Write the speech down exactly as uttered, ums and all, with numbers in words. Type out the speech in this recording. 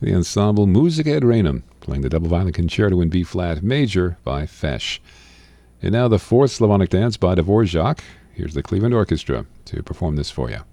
The ensemble Musica ad Reinem, playing the double violin concerto in B-flat major by Fesch. And now the fourth Slavonic dance by Dvorak. Here's the Cleveland Orchestra to perform this for you.